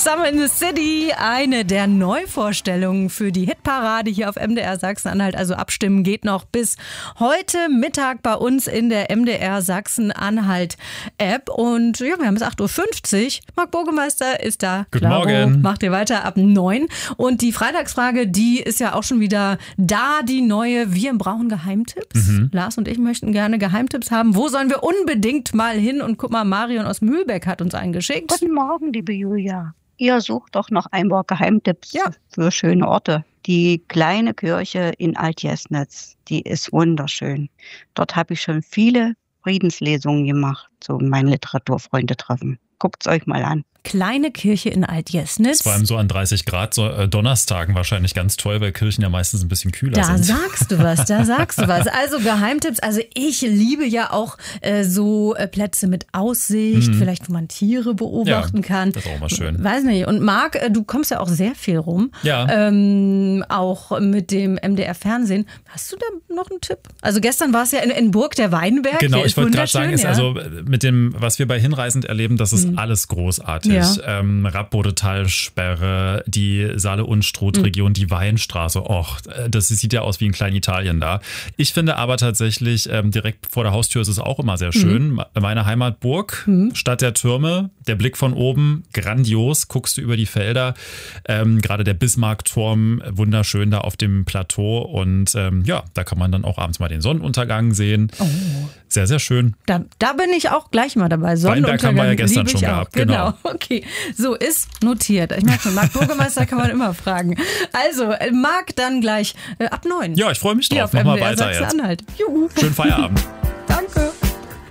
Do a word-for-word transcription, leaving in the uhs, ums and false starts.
Summer in the City, eine der Neuvorstellungen für die Hitparade hier auf M D R Sachsen-Anhalt. Also abstimmen geht noch bis heute Mittag bei uns in der M D R Sachsen-Anhalt-App. Und ja, wir haben es acht Uhr fünfzig. Marc Burgemeister ist da. Guten Klaro, Morgen. macht ihr weiter ab neun. Und die Freitagsfrage, die ist ja auch schon wieder da, die neue. Wir brauchen Geheimtipps. Mhm. Lars und ich möchten gerne Geheimtipps haben. Wo sollen wir unbedingt mal hin? Und guck mal, Marion aus Mühlbeck hat uns einen geschickt. Guten Morgen, liebe Julia. Ihr sucht doch noch ein paar Geheimtipps Ja. für schöne Orte. Die kleine Kirche in Altjesnitz, die ist wunderschön. Dort habe ich schon viele Friedenslesungen gemacht, so mein Literaturfreunde treffen. Guckt's euch mal an. Kleine Kirche in Altjesnitz. Vor allem so an dreißig Grad so, äh, Donnerstagen wahrscheinlich ganz toll, weil Kirchen ja meistens ein bisschen kühler Da sind. sagst du was, da sagst du was. Also Geheimtipps, also ich liebe ja auch äh, so äh, Plätze mit Aussicht, Mhm. vielleicht wo man Tiere beobachten Ja, kann. das ist auch mal schön. Weiß nicht. Und Marc, äh, du kommst ja auch sehr viel rum, Ja. ähm, auch mit dem M D R Fernsehen. Hast du da noch einen Tipp? Also gestern war es ja in, in Burg der Weinberg. Genau, Der ich ist wollte gerade sagen, ist ja. also mit dem, was wir bei Hinreisend erleben, das ist Mhm. alles großartig. Ja. Ähm, Rappbodetalsperre, die Saale-Unstrut-Region, die Weinstraße, och, das sieht ja aus wie in Kleinitalien da. Ich finde aber tatsächlich, ähm, direkt vor der Haustür ist es auch immer sehr schön. Mhm. Meine Heimatburg, Mhm. Stadt der Türme, der Blick von oben, grandios, guckst du über die Felder. Ähm, gerade der Bismarckturm, wunderschön da auf dem Plateau und ähm, ja, da kann man dann auch abends mal den Sonnenuntergang sehen. Oh. Sehr, sehr schön. Da, da bin ich auch gleich mal dabei. Weinberg haben wir ja gestern liebe ich schon auch. gehabt, Genau. genau. Okay, so ist notiert. Ich merke schon, Marc Burgemeister kann man immer fragen. Also, äh, Marc dann gleich äh, ab neun. Ja, ich freue mich Hier drauf. auf Mach mal M D R weiter jetzt. Sachsen-Anhalt. Juhu. Schönen Feierabend. Danke.